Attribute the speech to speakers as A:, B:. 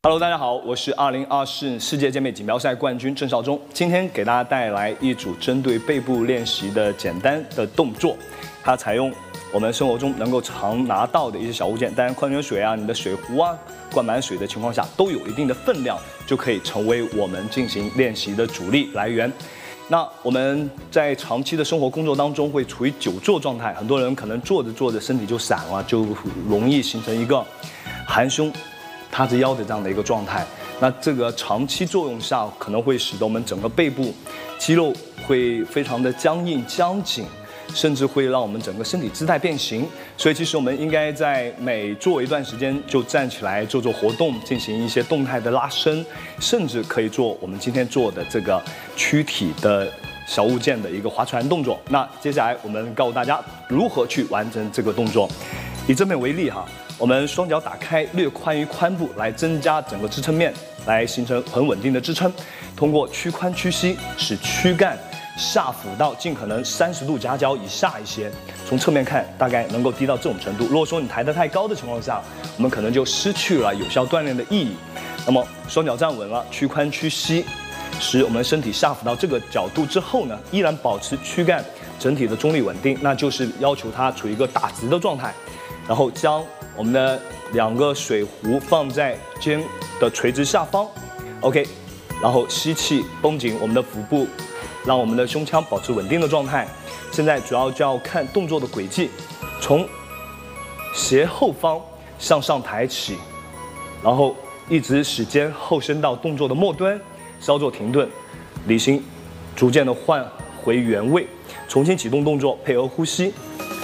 A: Hello， 大家好，我是2024世界健美锦标赛冠军郑少忠。今天给大家带来一组针对背部练习的简单的动作，它采用我们生活中能够常拿到的一些小物件，当然矿泉水啊、你的水壶啊，灌满水的情况下都有一定的分量，就可以成为我们进行练习的主力来源。那我们在长期的生活工作当中会处于久坐状态，很多人可能坐着坐着身体就散了，就容易形成一个含胸塌着腰的这样的一个状态。那这个长期作用下，可能会使得我们整个背部肌肉会非常的僵硬僵紧，甚至会让我们整个身体姿态变形。所以其实我们应该在每做一段时间就站起来做做活动，进行一些动态的拉伸，甚至可以做我们今天做的这个躯体的小物件的一个划船动作。那接下来我们告诉大家如何去完成这个动作。以正面为例哈，我们双脚打开，略宽于髋部，来增加整个支撑面，来形成很稳定的支撑。通过屈髋屈膝，使躯干下俯到尽可能30度夹角以下一些。从侧面看，大概能够低到这种程度。如果说你抬得太高的情况下，我们可能就失去了有效锻炼的意义。那么双脚站稳了，屈髋屈膝，使我们身体下俯到这个角度之后呢，依然保持躯干整体的中立稳定，那就是要求它处于一个打直的状态。然后将我们的2个水壶放在肩的垂直下方 ，OK， 然后吸气，绷紧我们的腹部，让我们的胸腔保持稳定的状态。现在主要就要看动作的轨迹，从斜后方向上抬起，然后一直使肩后伸到动作的末端，稍作停顿，离心逐渐的换回原位，重新启动动作，配合呼吸。